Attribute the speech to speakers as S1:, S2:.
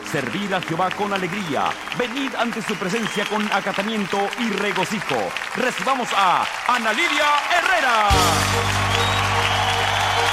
S1: Servid a Jehová con alegría. Venid ante su presencia con acatamiento y regocijo. Recibamos a Ana Lilia Herrera.